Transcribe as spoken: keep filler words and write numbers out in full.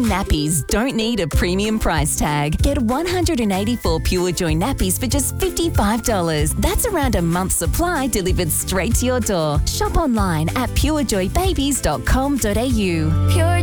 nappies don't need a premium price tag. Get one hundred eighty-four Pure Joy nappies for just fifty-five dollars. That's around a month's supply delivered straight to your door. Shop online at pure joy babies dot com dot a u. Pure